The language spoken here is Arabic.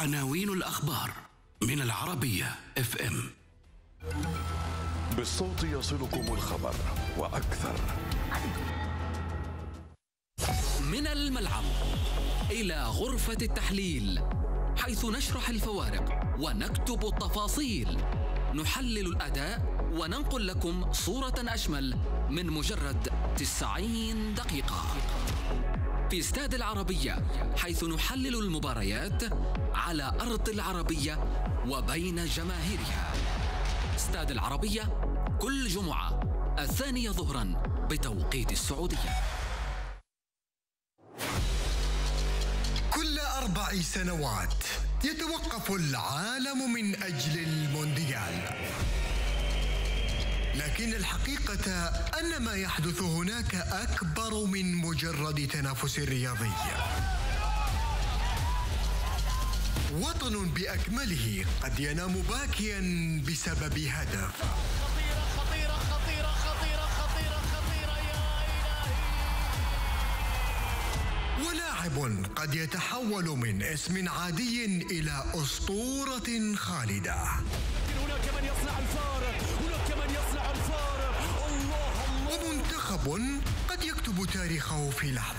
عناوين الأخبار من العربية FM. بالصوت يصلكم الخبر وأكثر. من الملعب إلى غرفة التحليل، حيث نشرح الفوارق ونكتب التفاصيل، نحلل الأداء وننقل لكم صورة أشمل من مجرد 90 دقيقة. في استاد العربية، حيث نحلل المباريات على أرض العربية وبين جماهيرها. استاد العربية كل جمعة 2 ظهرا بتوقيت السعودية. كل 4 سنوات يتوقف العالم من أجل المونديال، لكن الحقيقة أن ما يحدث هناك أكبر من مجرد تنافس رياضي. وطن بأكمله قد ينام باكيا بسبب هدف. خطيرة يا إلهي. ولاعب قد يتحول من اسم عادي إلى أسطورة خالدة. هناك من يصنع الفارق. الله. ومنتخب قد يكتب تاريخه في لحظة.